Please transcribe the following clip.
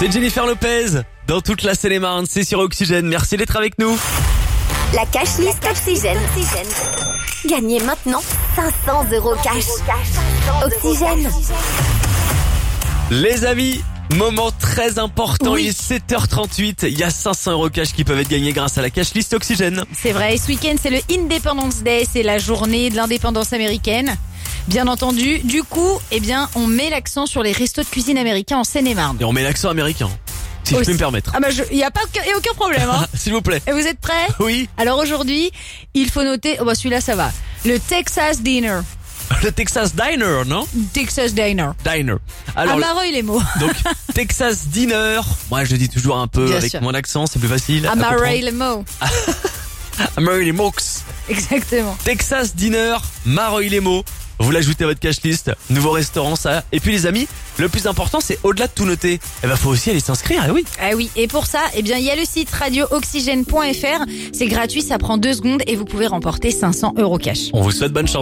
C'est Jennifer Lopez dans toute la Seine-et-Marne, c'est sur Oxygène. Merci d'être avec nous. La cash list Oxygène. Gagnez maintenant 500 € cash. Oxygène. Les amis, moment très important, Oui. il est 7h38. Il y a 500 € cash qui peuvent être gagnés grâce à la cash list Oxygène. C'est vrai, ce week-end c'est le Independence Day, c'est la journée de l'indépendance américaine. Bien entendu, du coup, on met l'accent sur les restos de cuisine américains en Seine-et-Marne. Et on met l'accent américain, si je Aussi. peux me permettre. Ah bah il y a aucun problème hein. S'il vous plaît. Et vous êtes prêts? Oui, Alors aujourd'hui, il faut noter, celui-là ça va. Le Texas Dinner. le Texas Diner, non? Texas Diner. Diner. Alors, Amareuil les mots. donc, Texas Diner. Moi, je le dis toujours un peu Bien avec sûr. mon accent, c'est plus facile. à Amareuil les mots. comprendre. Amareuil Mox. Exactement. Texas Diner, Mareuil-les-Mots. Vous l'ajoutez à votre cash list. Nouveau restaurant, ça. Et puis les amis, le plus important, c'est au-delà de tout noter. Faut aussi aller s'inscrire, oui. Ah oui, et pour ça, il y a le site radiooxygène.fr. C'est gratuit, ça prend 2 secondes et vous pouvez remporter 500 € cash. On vous souhaite bonne chance.